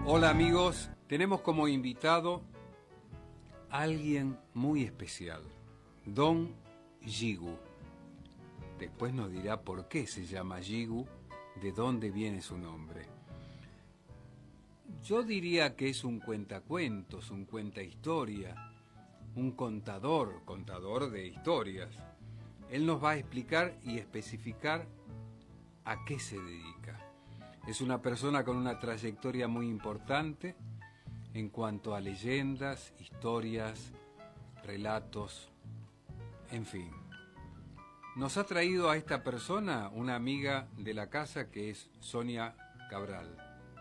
Hola amigos, tenemos como invitado a alguien muy especial, Don Yigu. Después nos dirá por qué se llama Yigu, de dónde viene su nombre. Yo diría que es un cuentacuentos, un cuentahistoria, un contador de historias. Él nos va a explicar y especificar a qué se dedica. Es una persona con una trayectoria muy importante en cuanto a leyendas, historias, relatos, en fin. Nos ha traído a esta persona una amiga de la casa que es Sonia Cabral,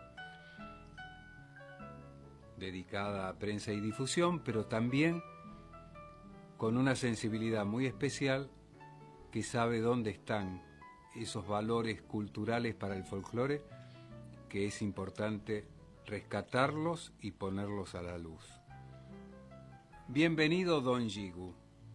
dedicada a prensa y difusión, pero también con una sensibilidad muy especial que sabe dónde están esos valores culturales para el folclore que es importante rescatarlos y ponerlos a la luz. Bienvenido, Don Yigu.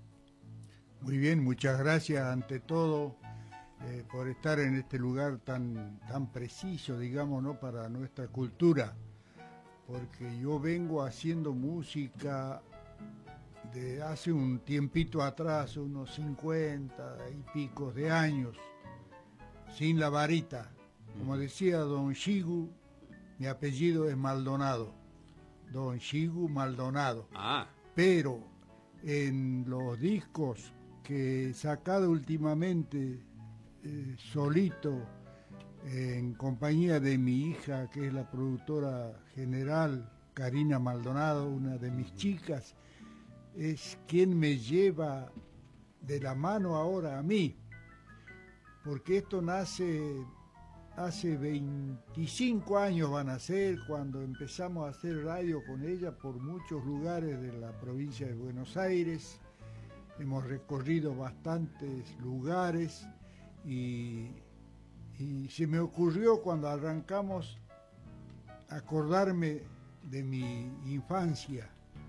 Muy bien, muchas gracias ante todo por estar en este lugar tan preciso, digamos, ¿no?, para nuestra cultura, porque yo vengo haciendo música de hace un tiempito atrás, unos 50 y pico de años, sin la varita. Como decía Don Yigu, mi apellido es Maldonado, Don Yigu Maldonado. Pero en los discos que he sacado últimamente, solito, en compañía de mi hija, que es la productora general, Karina Maldonado, una de mis chicas, es quien me lleva de la mano ahora a mí, porque esto nace hace 25 años van a ser, cuando empezamos a hacer radio con ella por muchos lugares de la provincia de Buenos Aires. Hemos recorrido bastantes lugares y se me ocurrió cuando arrancamos acordarme de mi infancia.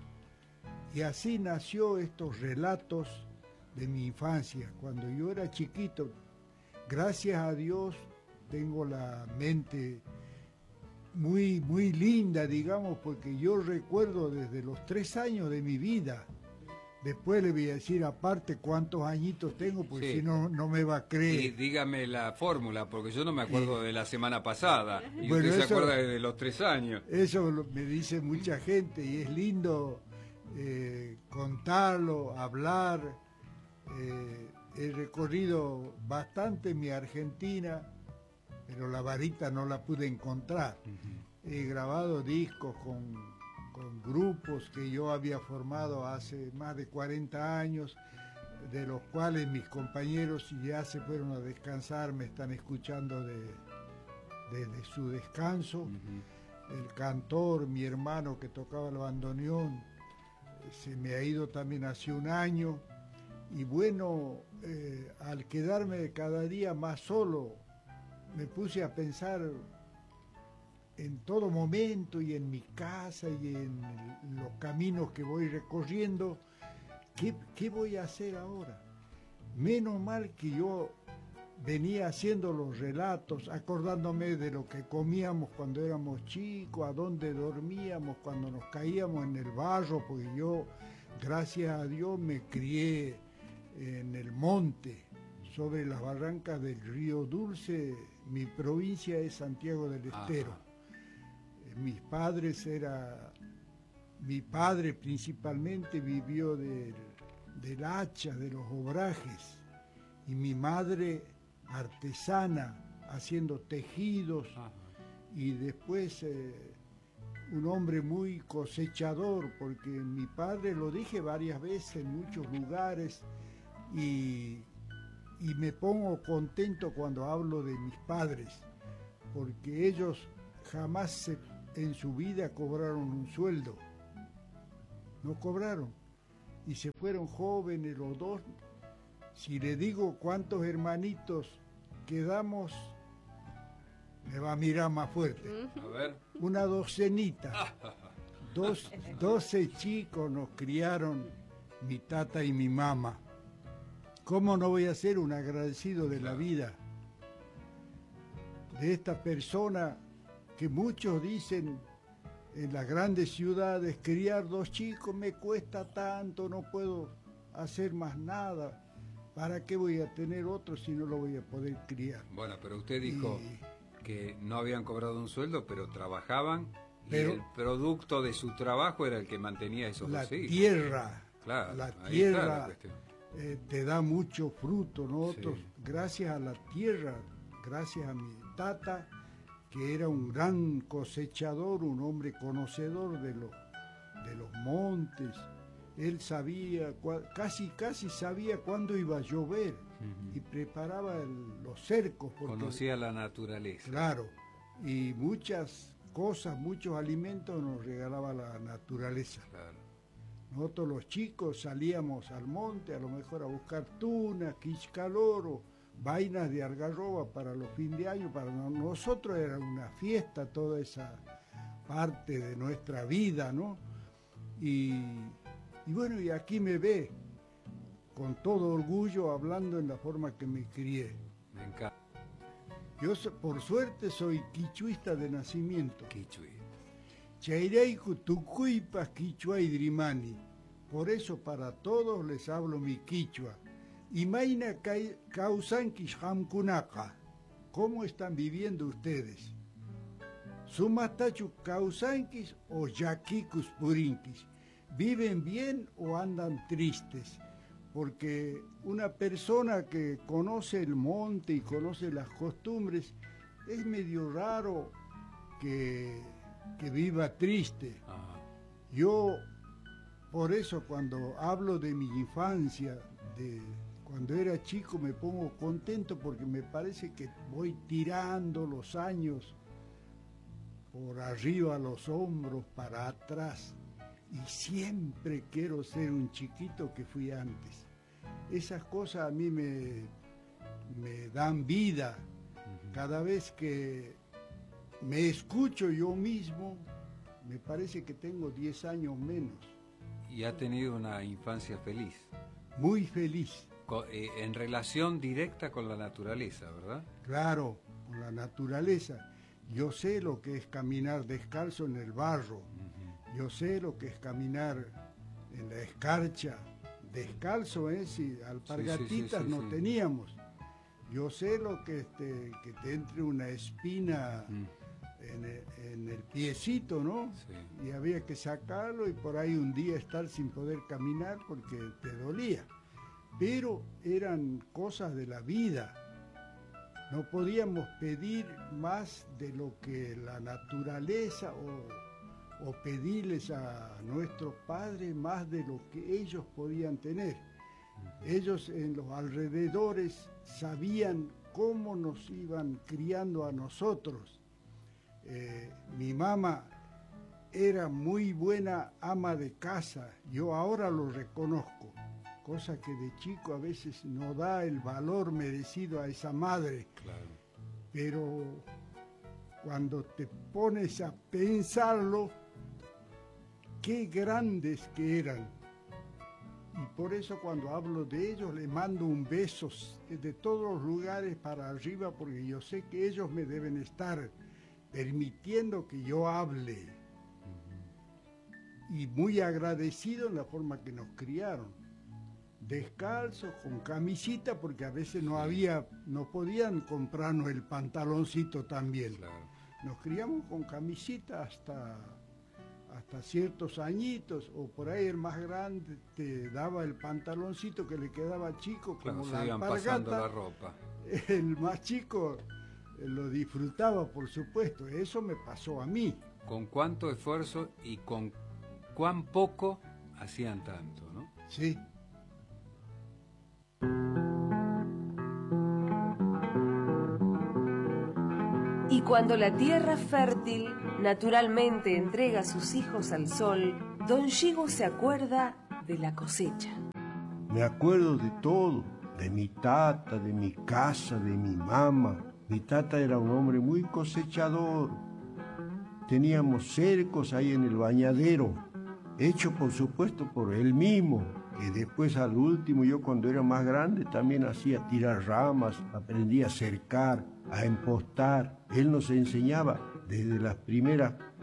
Y así nació estos relatos de mi infancia. Cuando yo era chiquito, gracias a Dios, tengo la mente muy, muy linda, digamos, porque yo recuerdo desde los 3 años de mi vida. Después le voy a decir aparte cuántos añitos tengo, porque si no, no me va a creer. Y dígame la fórmula, porque yo no me acuerdo de la semana pasada, y bueno, usted se acuerda de los 3 años. Eso me dice mucha gente, y es lindo contarlo, hablar. He recorrido bastante mi Argentina, pero la varita no la pude encontrar. He grabado discos con grupos que yo había formado hace más de 40 años, de los cuales mis compañeros ya se fueron a descansar, me están escuchando desde su descanso. El cantor, mi hermano que tocaba el bandoneón, se me ha ido también hace un año. Y bueno, al quedarme cada día más solo, me puse a pensar en todo momento y en mi casa y en los caminos que voy recorriendo, ¿qué voy a hacer ahora? Menos mal que yo venía haciendo los relatos, acordándome de lo que comíamos cuando éramos chicos, a dónde dormíamos cuando nos caíamos en el barro, porque yo, gracias a Dios, me crié en el monte, sobre las barrancas del río Dulce. Mi provincia es Santiago del Estero. Mi padre principalmente vivió del hacha, de los obrajes, y mi madre artesana, haciendo tejidos, y después un hombre muy cosechador, porque mi padre, lo dije varias veces en muchos lugares, y me pongo contento cuando hablo de mis padres, porque ellos jamás en su vida cobraron un sueldo, no cobraron, y se fueron jóvenes los dos. Si le digo cuántos hermanitos quedamos, me va a mirar más fuerte. A ver. Una docenita. 12 chicos nos criaron mi tata y mi mamá. ¿Cómo no voy a ser un agradecido de la vida? De esta persona que muchos dicen en las grandes ciudades, criar 2 chicos me cuesta tanto, no puedo hacer más nada. ¿Para qué voy a tener otro si no lo voy a poder criar? Bueno, pero usted dijo que no habían cobrado un sueldo, pero trabajaban y el producto de su trabajo era el que mantenía esos la 2 hijos. Tierra, claro, la ahí está la tierra cuestión. te da mucho fruto. Nosotros, Sí. gracias a la tierra, gracias a mi tata, que era un gran cosechador, un hombre conocedor de los montes. Él sabía, casi sabía cuándo iba a llover y preparaba los cercos. Conocía la naturaleza. Claro, y muchas cosas, muchos alimentos nos regalaba la naturaleza. Claro. Nosotros los chicos salíamos al monte, a lo mejor a buscar tuna, quiscaloro, vainas de algarroba para los fines de año. Para nosotros era una fiesta toda esa parte de nuestra vida, ¿no? Y bueno, y aquí me ve con todo orgullo hablando en la forma que me crié. Me encanta. Yo por suerte soy quichuista de nacimiento. Quichua. Chaireiku tucuipas quichua y drimani. Por eso para todos les hablo mi quichua. Imaina causanquis hamkunaka. ¿Cómo están viviendo ustedes? Sumatachu causanquis o yaquikus purinquis. ¿Viven bien o andan tristes? Porque una persona que conoce el monte y conoce las costumbres, es medio raro que viva triste. Ajá. Yo, por eso, cuando hablo de mi infancia, de cuando era chico, me pongo contento porque me parece que voy tirando los años por arriba los hombros, para atrás, y siempre quiero ser un chiquito que fui antes. Esas cosas a mí me dan vida. Cada vez que me escucho yo mismo, me parece que tengo 10 años menos. Y ha tenido una infancia feliz. Muy feliz. En relación directa con la naturaleza, ¿verdad? Claro, con la naturaleza. Yo sé lo que es caminar descalzo en el barro. Yo sé lo que es caminar en la escarcha. Descalzo, si alpargatitas sí, no teníamos. Yo sé lo que que te entre una espina en el piecito, ¿no? Sí. Y había que sacarlo y por ahí un día estar sin poder caminar porque te dolía. Pero eran cosas de la vida. No podíamos pedir más de lo que la naturaleza o pedirles a nuestros padres más de lo que ellos podían tener. Ellos en los alrededores sabían cómo nos iban criando a nosotros. Mi mamá era muy buena ama de casa, yo ahora lo reconozco, cosa que de chico a veces no da el valor merecido a esa madre. Claro. Pero cuando te pones a pensarlo, qué grandes que eran. Y por eso cuando hablo de ellos les mando un beso de todos los lugares para arriba, porque yo sé que ellos me deben estar permitiendo que yo hable. Y muy agradecido en la forma que nos criaron. Descalzos, con camisita, porque a veces no podían comprarnos el pantaloncito también. Claro. Nos criamos con camisita hasta ciertos añitos, o por ahí el más grande te daba el pantaloncito que le quedaba chico, Claro, como se la iban pasando la alpargata. ropa. El más chico lo disfrutaba, por supuesto. Eso me pasó a mí. Con cuánto esfuerzo y con cuán poco hacían tanto, ¿no? Sí. Y cuando la tierra fértil naturalmente entrega a sus hijos al sol, don Yigo se acuerda de la cosecha. Me acuerdo de todo, de mi tata, de mi casa, de mi mamá. Mi tata era un hombre muy cosechador. Teníamos cercos ahí en el bañadero, hecho por supuesto por él mismo. Y después al último, yo cuando era más grande también hacía tirar ramas, aprendí a cercar, a empostar. Él nos enseñaba desde las primeras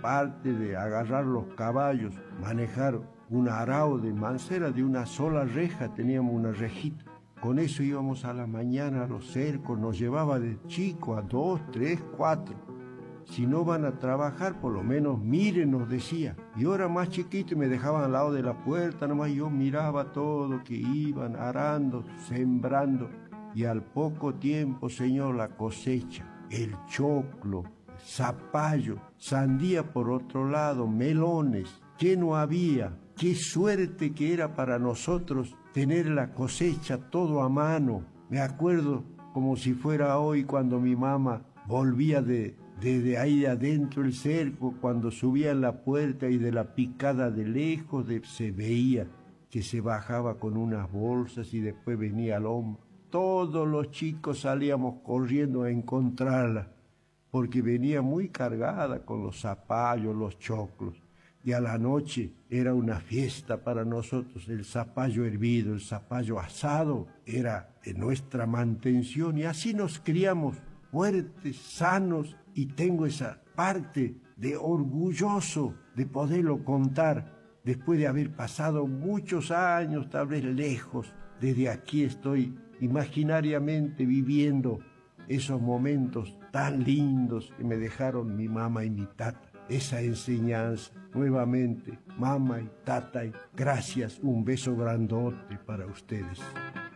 aparte de agarrar los caballos, manejar un arao de mancera de una sola reja, teníamos una rejita. Con eso íbamos a la mañana a los cercos, nos llevaba de chico a 2, 3, 4. Si no van a trabajar, por lo menos miren, nos decía. Yo era más chiquito y me dejaban al lado de la puerta, nomás yo miraba todo que iban arando, sembrando. Y al poco tiempo, señor, la cosecha, el choclo, zapallo, sandía por otro lado, melones, ¿qué no había? Qué suerte que era para nosotros tener la cosecha todo a mano. Me acuerdo como si fuera hoy cuando mi mamá volvía desde ahí adentro el cerco, cuando subía en la puerta y de la picada de lejos se veía que se bajaba con unas bolsas y después venía al hombro. Todos los chicos salíamos corriendo a encontrarla, porque venía muy cargada con los zapallos, los choclos. Y a la noche era una fiesta para nosotros, el zapallo hervido, el zapallo asado, era nuestra mantención y así nos criamos fuertes, sanos, y tengo esa parte de orgulloso de poderlo contar después de haber pasado muchos años, tal vez lejos. Desde aquí estoy imaginariamente viviendo esos momentos tan lindos que me dejaron mi mamá y mi tata. Esa enseñanza, nuevamente, mamá y tata, gracias, un beso grandote para ustedes.